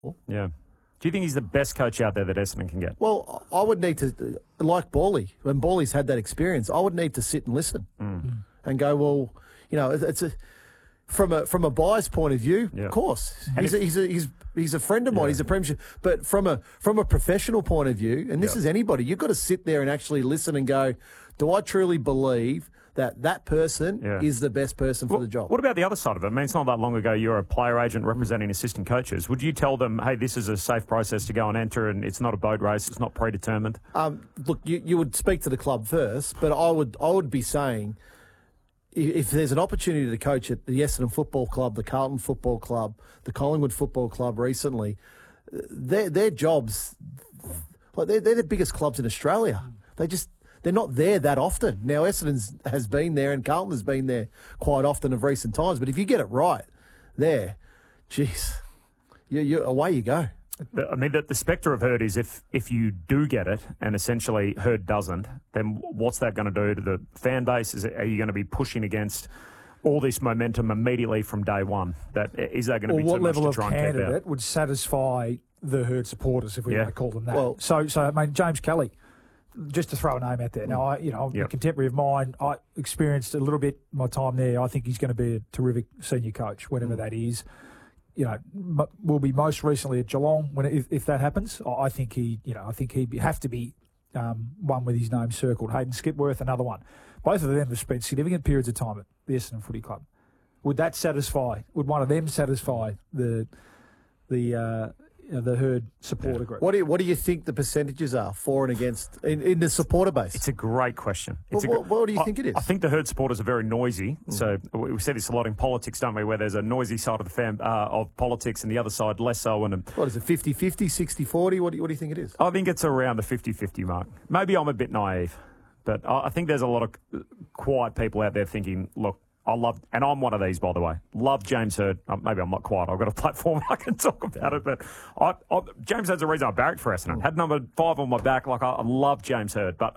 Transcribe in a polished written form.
Yeah. Do you think he's the best coach out there that Essendon can get? Well, I would need to, like Bawley, when Bawley's had that experience, I would need to sit and listen and go, well, it's from a buyer's point of view, of course. He's a friend of mine. He's a premiership. But from a professional point of view, and this is anybody, you've got to sit there and actually listen and go, do I truly believe that person is the best person for the job? What about the other side of it? I mean, it's not that long ago you're a player agent representing assistant coaches. Would you tell them, hey, this is a safe process to go and enter and it's not a boat race, it's not predetermined? Look, you would speak to the club first, but I would be saying, if there's an opportunity to coach at the Essendon Football Club, the Carlton Football Club, the Collingwood Football Club recently, their jobs, like they're the biggest clubs in Australia. They're not there that often. Now, Essendon has been there and Carlton has been there quite often of recent times. But if you get it right there, geez, away you go. I mean, the spectre of Herd is if you do get it and essentially Herd doesn't, then what's that going to do to the fan base? Are you going to be pushing against all this momentum immediately from day one? Is that going to be too much to try and keep out? What level of candidate would satisfy the Herd supporters, if we want to call them that? Well, so I mean, James Kelly, just to throw a name out there. Now, a contemporary of mine, I experienced a little bit my time there. I think he's going to be a terrific senior coach, whenever that is. Will be most recently at Geelong if that happens. I think he'd have to be one with his name circled. Hayden Skipworth, another one. Both of them have spent significant periods of time at the Essendon Footy Club. Would one of them satisfy the Herd supporter group? What do you think the percentages are for and against in the supporter base? It's a great question. What do you think it is? I think the Herd supporters are very noisy. So we say this a lot in politics, don't we, where there's a noisy side of the of politics and the other side less so. What is it, 50-50, 60-40? What do you think it is? I think it's around the 50-50 mark. Maybe I'm a bit naive, but I think there's a lot of quiet people out there thinking, look, and I'm one of these, by the way, love James Herd. Maybe I'm not quiet. I've got a platform I can talk about it, but James Herd's the reason I barracked for Essendon. Had number 5 on my back. I love James Herd, but